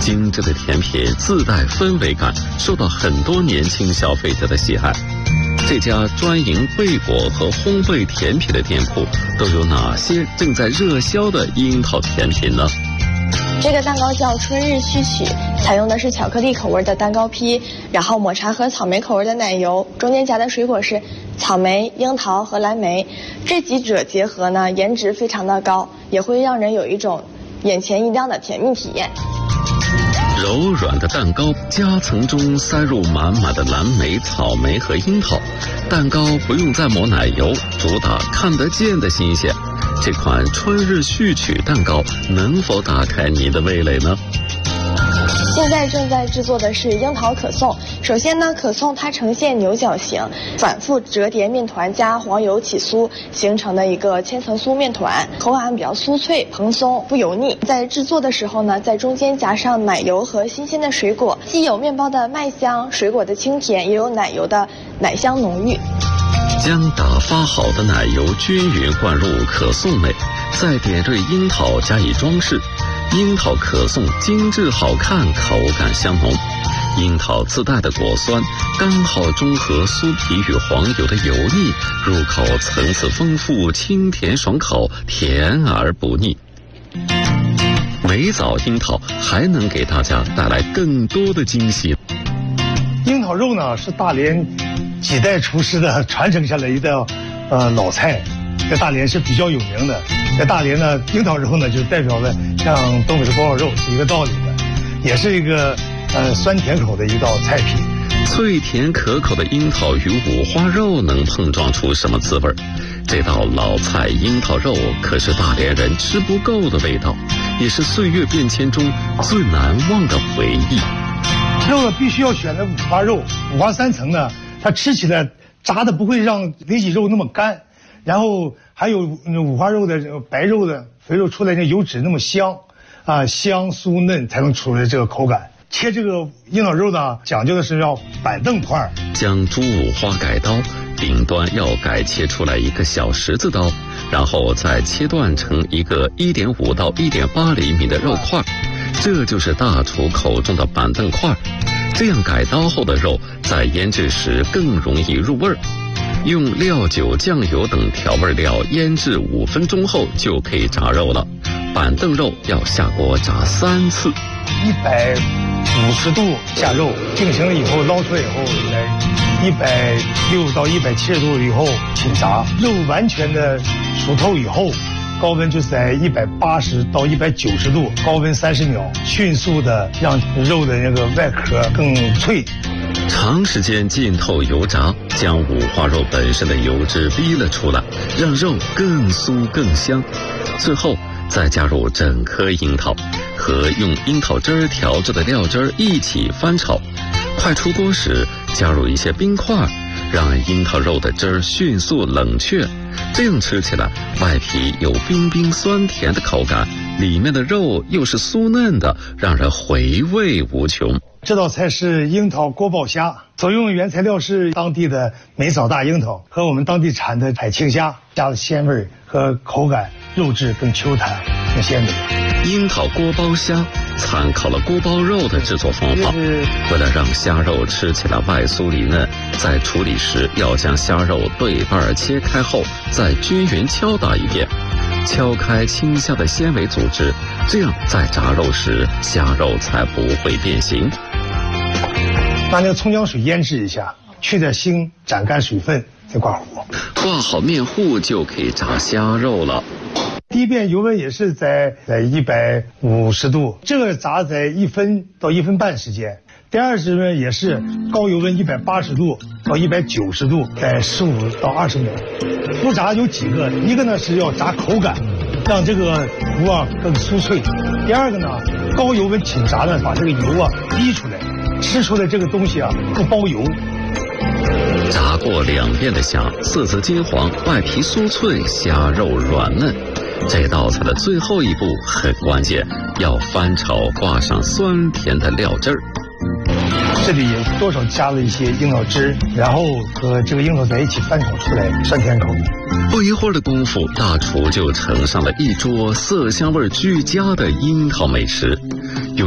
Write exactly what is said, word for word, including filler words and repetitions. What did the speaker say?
精致的甜品自带氛围感，受到很多年轻消费者的喜爱。这家专营贝果和烘焙甜品的店铺都有哪些正在热销的樱桃甜品呢？ 这个蛋糕叫春日序曲，采用的是巧克力口味的蛋糕坯，然后抹茶和草莓口味的奶油，中间夹的水果是草莓、樱桃和蓝莓，这几者结合呢，颜值非常的高，也会让人有一种眼前一亮的甜蜜体验。 柔软的蛋糕夹层中塞入满满的蓝莓、草莓和樱桃，蛋糕不用再抹奶油，主打看得见的新鲜。这款春日序曲蛋糕能否打开你的味蕾呢？ 现在正在制作的是樱桃可颂。首先呢，可颂它呈现牛角形，反复折叠面团加黄油起酥形成的一个千层酥面团，口感比较酥脆蓬松，不油腻。在制作的时候呢，在中间夹上奶油和新鲜的水果，既有面包的麦香、水果的清甜，也有奶油的奶香浓郁。 将打发好的奶油均匀灌入可颂内，再点缀樱桃加以装饰。樱桃可颂精致好看，口感香浓。樱桃自带的果酸刚好中和酥皮与黄油的油腻，入口层次丰富，清甜爽口，甜而不腻。美枣樱桃还能给大家带来更多的惊喜。 樱桃肉呢是大连几代厨师的传承下来一道呃老菜，在大连是比较有名的。在大连呢，樱桃肉呢就代表了像东北的锅包肉是一个道理的，也是一个呃酸甜口的一道菜品。 脆甜可口的樱桃与五花肉能碰撞出什么滋味？这道老菜樱桃肉可是大连人吃不够的味道，也是岁月变迁中最难忘的回忆。 肉呢必须要选的五花肉，五花三层呢，它吃起来炸的不会让里脊肉那么干，然后还有五花肉的白肉的肥肉出来那油脂那么香啊，香酥嫩才能出来这个口感。切这个樱桃肉呢，讲究的是要板凳块， 将猪五花改刀，顶端要改切出来一个小十字刀，然后再切断成一个 一点五到一点八厘米的肉块，这就是大厨口中的板凳块。这样改刀后的肉在腌制时更容易入味儿。用料酒、酱油等调味料腌制五分钟后就可以炸肉了。板凳肉要下锅炸三次， 一百五十度下肉，定型了以后捞出来以后来一百六到一百七十度以后请炸，肉完全的熟透以后，高温就是在一百八十到一百九十度，高温三十秒，迅速的让肉的那个外壳更脆。 长时间浸透油炸，将五花肉本身的油脂逼了出来，让肉更酥更香。最后再加入整颗樱桃和用樱桃汁儿调制的料汁儿一起翻炒，快出锅时加入一些冰块，让樱桃肉的汁儿迅速冷却，这样吃起来外皮有冰冰酸甜的口感，里面的肉又是酥嫩的，让人回味无穷。 这道菜是樱桃锅爆虾，所用原材料是当地的美枣大樱桃和我们当地产的海青虾，加了鲜味和口感，肉质更 Q 弹更鲜美。 樱桃锅包虾参考了锅包肉的制作方法，为了让虾肉吃起来外酥里嫩，在处理时要将虾肉对半切开后再均匀敲打一遍，敲开青虾的纤维组织，这样在炸肉时虾肉才不会变形。 拿那个葱姜水腌制一下，去点腥，斩干水分，再挂糊。 挂好面糊就可以炸虾肉了。 第一遍油温也是在在一百五十度，这个炸在一分到一分半时间。第二次呢也是高油温一百八十度到一百九十度，在十五到二十秒。复炸有几个，一个呢是要炸口感，让这个糊啊更酥脆。第二个呢，高油温请炸呢，把这个油啊逼出来，吃出来这个东西啊不包油。 炸过两遍的虾，色泽金黄，外皮酥脆，虾肉软嫩。这道菜的最后一步很关键，要翻炒挂上酸甜的料汁儿。 这里多少加了一些樱桃汁，然后和这个樱桃在一起翻炒出来酸甜口。 不一会儿的功夫，大厨就盛上了一桌色香味俱佳的樱桃美食。用